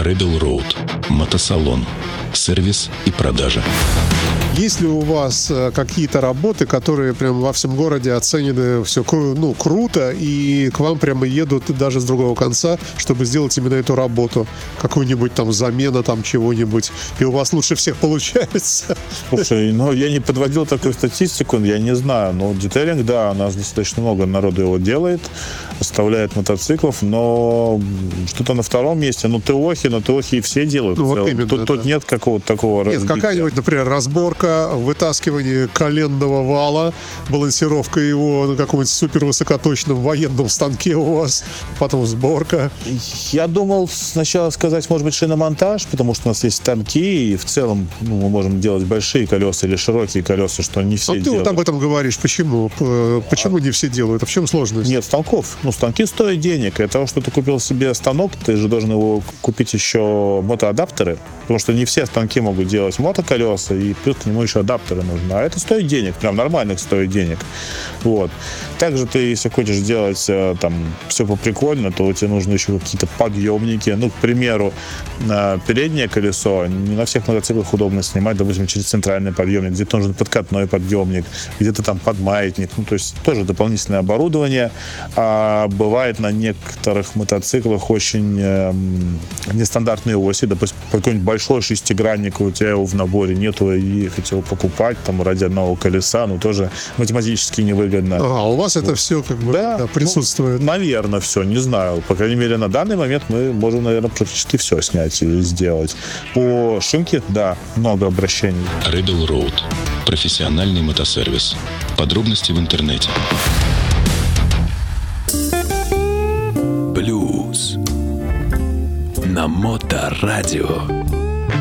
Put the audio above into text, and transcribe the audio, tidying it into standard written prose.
Rebel Road. Мотосалон. Сервис и продажа. Есть ли у вас какие-то работы, которые прям во всем городе оценены все круто, и к вам прямо едут даже с другого конца, чтобы сделать именно эту работу? Какую-нибудь там замена там чего-нибудь, и у вас лучше всех получается? Слушай, я не подводил такую статистику, я не знаю, но детейлинг, да, у нас достаточно много народу его делает, оставляет мотоциклов, но что-то на втором месте, ТОХи все делают. Вот именно, тут нет какого-то такого Нет, разбития. какая-нибудь, например, разборка, вытаскивание коленного вала, балансировка его на каком-нибудь супервысокоточном военном станке у вас, потом сборка. Я думал сначала сказать, может быть, шиномонтаж, потому что у нас есть станки, и в целом мы можем делать большие колеса или широкие колеса, что не все Ты делают. вот об этом говоришь. Почему? Почему не все делают? А в чем сложность? Нет станков. Станки стоят денег. И от того, что ты купил себе станок, ты же должен его купить еще мотоадаптеры, потому что не все станки могут делать мотоколеса, и плюс к нему еще адаптеры нужны. А это стоит денег, прям нормальных стоит денег. Вот. Также ты, если хочешь делать там все поприкольно, то тебе нужны еще какие-то подъемники. К примеру, переднее колесо не на всех мотоциклах удобно снимать, допустим, через центральный подъемник, где-то нужен подкатной подъемник, где-то там подмаятник. То есть тоже дополнительное оборудование. А бывает на некоторых мотоциклах очень нестандартные оси. Допустим, какой-нибудь большой шестигранник у тебя его в наборе нету, и хотел покупать там ради одного колеса, тоже математически невыгодно. У вас это все присутствует? Наверное, все, не знаю. По крайней мере, на данный момент мы можем, наверное, практически все снять и сделать. По шинке, да, много обращений. Rebel Road. Профессиональный мотосервис. Подробности в интернете. Блюз на Моторадио.